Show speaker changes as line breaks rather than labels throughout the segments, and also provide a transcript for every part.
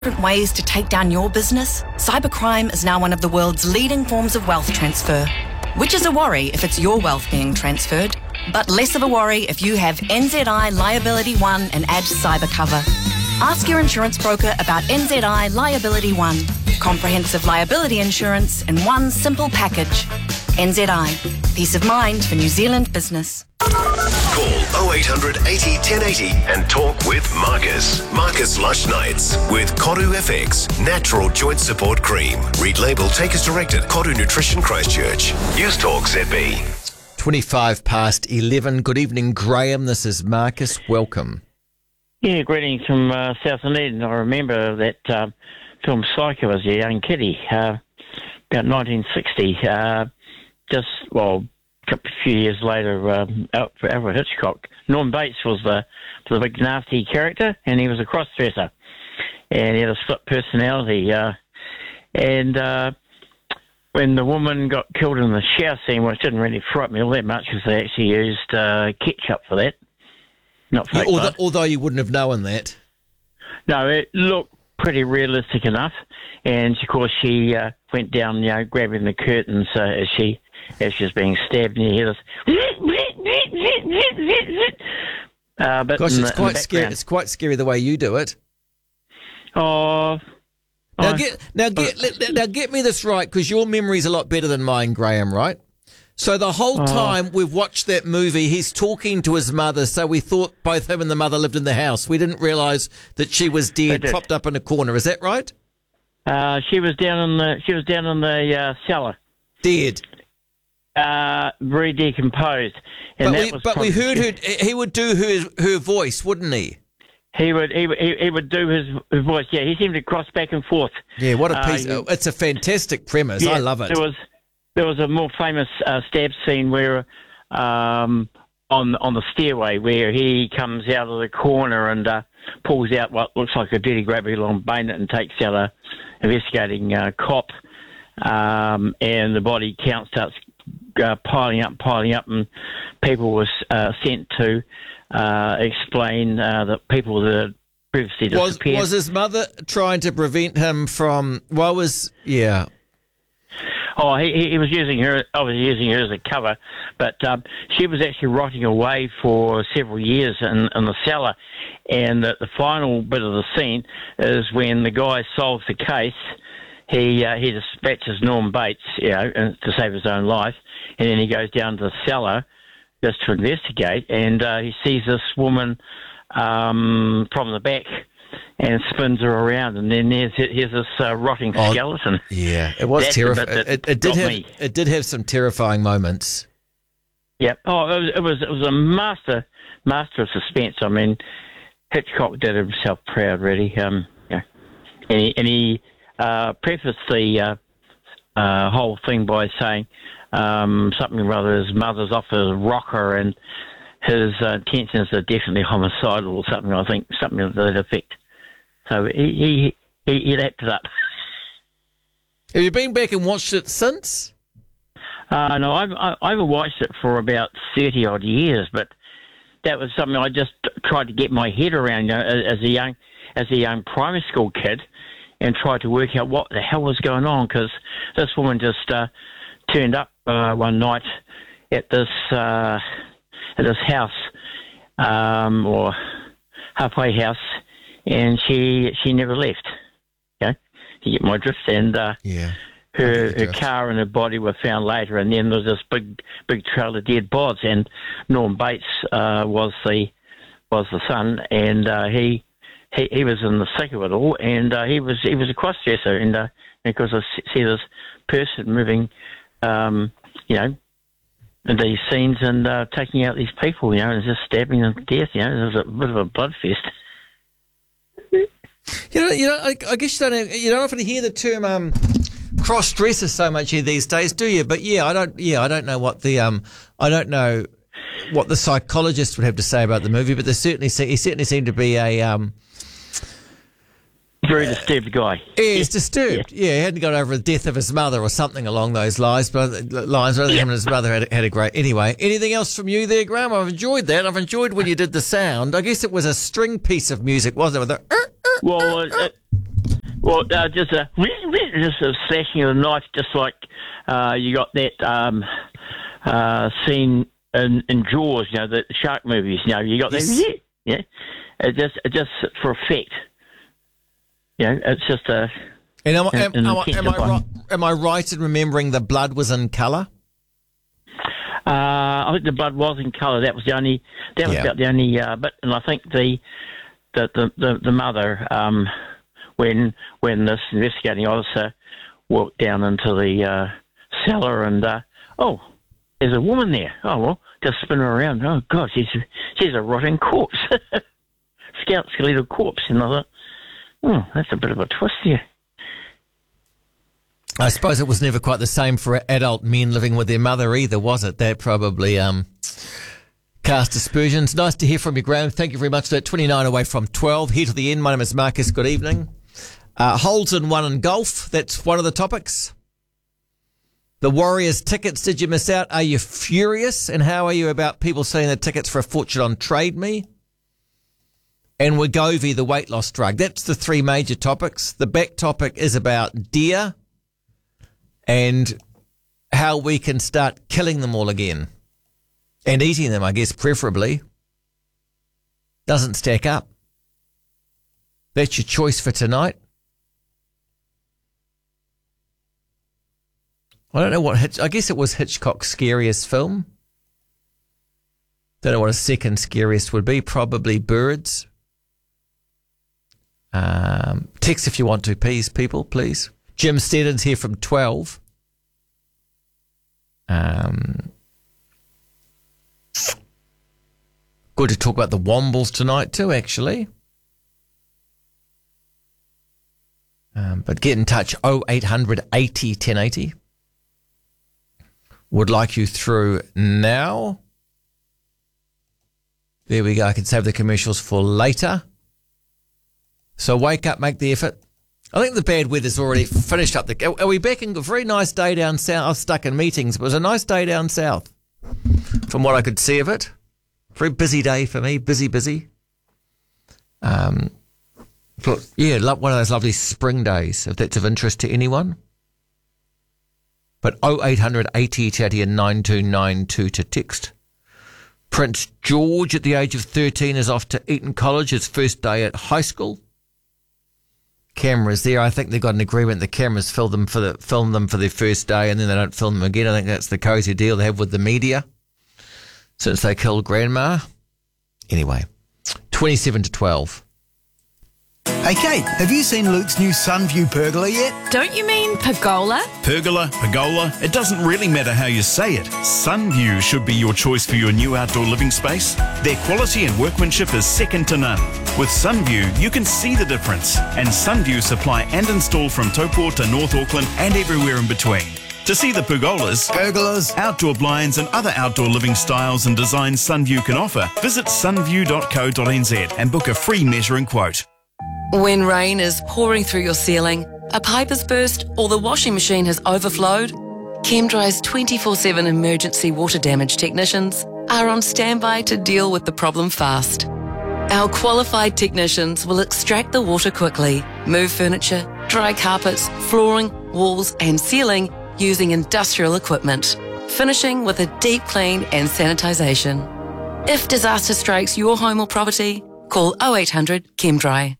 different ways to take down your business, cybercrime is now one of the world's leading forms of wealth transfer, which is a worry if it's your wealth being transferred, but less of a worry if you have NZI Liability One and add cyber cover. Ask your insurance broker about NZI Liability One, comprehensive liability insurance in one simple package. NZI, peace of mind for New Zealand business.
Call 0800 80 1080 and talk with Marcus. Marcus Lush Nights with Koru FX Natural Joint Support Cream. Read label, take as directed. Koru Nutrition Christchurch. News Talk ZB.
25 past 11. Good evening, Graham. This is Marcus. Welcome.
Yeah, greetings from South Dunedin. I remember that film Psycho as a young kiddie, about 1960. A few years later, Alfred Hitchcock. Norm Bates was the big nasty character, and he was a cross-dresser, and he had a split personality. And when the woman got killed in the shower scene, which didn't really frighten me all that much because they actually used ketchup for that, not fake blood.
Although you wouldn't have known that.
No, it looked pretty realistic enough, and of course she went down, grabbing the curtains as she was being stabbed, and you hear this. But
gosh, it's quite scary. It's quite scary the way you do it.
Oh.
Now get me this right, because your memory's a lot better than mine, Graham. Right? So the whole time we've watched that movie, he's talking to his mother. So we thought both him and the mother lived in the house. We didn't realise that she was dead, propped up in a corner. Is that right?
She was down in the cellar.
Dead.
Very decomposed. And
we heard he would do her voice, wouldn't he? He would
do his voice. Yeah, he seemed to cross back and forth.
Yeah, what a piece! It's a fantastic premise. Yeah, I love it.
There was a more famous stab scene where on the stairway where he comes out of the corner and pulls out what looks like a dirty grabby long bayonet and takes out a investigating cop, and the body count starts piling up, and people were sent to explain that people that had previously disappeared.
Was his mother trying to prevent him from? Yeah.
Oh, he was using her as a cover, but she was actually rotting away for several years in the cellar, and the final bit of the scene is when the guy solves the case. He dispatches Norm Bates, to save his own life, and then he goes down to the cellar just to investigate, and he sees this woman from the back and spins her around, and then here's this rotting skeleton.
Yeah, it was terrifying. It did have some terrifying moments.
Yeah. Oh, it was a master of suspense. I mean, Hitchcock did himself proud, really. And he prefaced the whole thing by saying something rather his mother's off his rocker and his intentions are definitely homicidal or something. I think something to that effect. So he lapped it up.
Have you been back and watched it since?
No, I've watched it for about 30 odd years, but that was something I just tried to get my head around, as a young primary school kid, and tried to work out what the hell was going on, because this woman just turned up one night at this house, or halfway house, and she never left. Okay, you get my drift. And her car and her body were found later, and then there was this big trail of dead bodies. And Norm Bates was the son, and he was in the thick of it all, and he was a cross-dresser, and because I see this person moving, in these scenes and taking out these people, and just stabbing them to death. It was a bit of a blood fest.
I guess you don't often hear the term cross-dresser so much here these days, do you? But I don't know what the psychologist would have to say about the movie, but he certainly seemed to be a
very disturbed guy.
Yeah, he's disturbed. Yeah, he hadn't got over the death of his mother or something along those lines. But him and his mother had a great. Anyway, anything else from you there, Graham? I've enjoyed that. I've enjoyed when you did the sound. I guess it was a string piece of music, wasn't it? With the,
Well, Well, just a slashing of the knife, just like you got that scene in Jaws, the shark movies. You got that. Yeah, it just for effect. It's just a.
And am I right in remembering the blood was in colour?
I think the blood was in colour. That was the only. That was about the only bit, and I think the mother, when this investigating officer walked down into the cellar and there's a woman there. Oh well, just spin her around. Oh God, she's a rotting corpse, skeletal corpse. And I thought, that's a bit of a twist here.
I suppose it was never quite the same for adult men living with their mother either, was it? That probably cast aspersions. Nice to hear from you, Graham. Thank you very much. 29 away from 12. Here to the end. My name is Marcus. Good evening. Holes in one in golf. That's one of the topics. The Warriors tickets. Did you miss out? Are you furious? And how are you about people selling their tickets for a fortune on Trade Me? And Wegovy, the weight loss drug. That's the three major topics. The back topic is about deer and how we can start killing them all again. And eating them, I guess, preferably. Doesn't stack up. That's your choice for tonight. I don't know I guess it was Hitchcock's scariest film. Don't know what a second scariest would be. Probably Birds. Text if you want to, please, people, please. Jim Steddon's here from 12. Good to talk about the Wombles tonight too, actually. But get in touch, 0800 80 1080. Would like you through now. There we go. I can save the commercials for later. So wake up, make the effort. I think the bad weather's already finished up. Are we back in a very nice day down south? I was stuck in meetings. It was a nice day down south from what I could see of it. Very busy day for me. Busy. One of those lovely spring days, if that's of interest to anyone. But 0800 80 80 and 9292 to text. Prince George, at the age of 13, is off to Eton College, his first day at high school. Cameras there. I think they've got an agreement. The cameras film them for their first day, and then they don't film them again. I think that's the cosy deal they have with the media since they killed Grandma. Anyway, 27 to 12.
Hey Kate, have you seen Luke's new Sunview pergola yet?
Don't you mean pergola?
Pergola, it doesn't really matter how you say it. Sunview should be your choice for your new outdoor living space. Their quality and workmanship is second to none. With Sunview, you can see the difference. And Sunview supply and install from Taupo to North Auckland and everywhere in between. To see the pergolas, outdoor blinds and other outdoor living styles and designs Sunview can offer, visit sunview.co.nz and book a free measuring quote.
When rain is pouring through your ceiling, a pipe has burst or the washing machine has overflowed, ChemDry's 24/7 emergency water damage technicians are on standby to deal with the problem fast. Our qualified technicians will extract the water quickly, move furniture, dry carpets, flooring, walls and ceiling using industrial equipment, finishing with a deep clean and sanitisation. If disaster strikes your home or property, call 0800 ChemDry.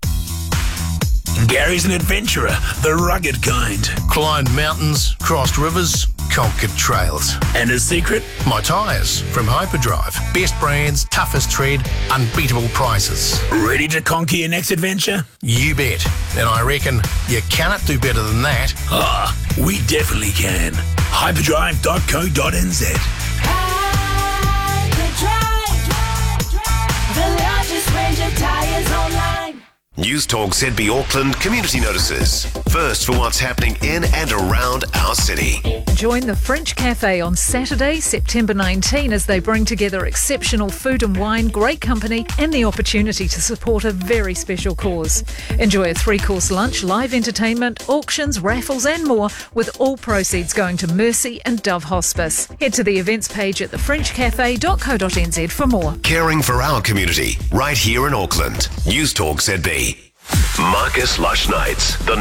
Gary's an adventurer, the rugged kind.
Climbed mountains, crossed rivers, conquered trails.
And his secret?
My tyres from Hyperdrive. Best brands, toughest tread, unbeatable prices.
Ready to conquer your next adventure?
You bet. And I reckon you cannot do better than that.
We definitely can. Hyperdrive.co.nz.
Hyperdrive, the largest range of tyres online.
News Talk ZB Auckland community notices. First for what's happening in and around our city.
Join the French Cafe on Saturday, September 19, as they bring together exceptional food and wine, great company, and the opportunity to support a very special cause. Enjoy a 3-course lunch, live entertainment, auctions, raffles, and more, with all proceeds going to Mercy and Dove Hospice. Head to the events page at thefrenchcafe.co.nz for more.
Caring for our community, right here in Auckland. News Talk ZB. Marcus Lush Nights. The